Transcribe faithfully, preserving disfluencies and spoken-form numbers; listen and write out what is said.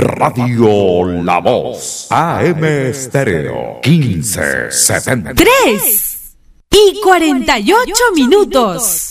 Radio La Voz, A M Stereo, quince setenta. tres y cuarenta y ocho minutos.